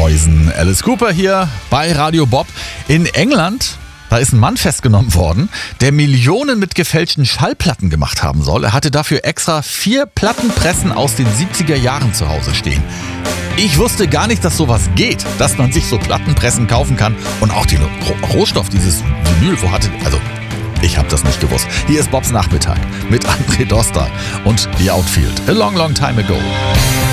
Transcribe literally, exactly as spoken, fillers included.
Mäusen. Alice Cooper hier bei Radio Bob. In England, da ist ein Mann festgenommen worden, der Millionen mit gefälschten Schallplatten gemacht haben soll. Er hatte dafür extra vier Plattenpressen aus den siebziger Jahren zu Hause stehen. Ich wusste gar nicht, dass sowas geht, dass man sich so Plattenpressen kaufen kann. Und auch den Rohstoff, dieses Vinyl, wo hatte... Also, ich habe das nicht gewusst. Hier ist Bobs Nachmittag mit André Doster und The Outfield. A long, long time ago.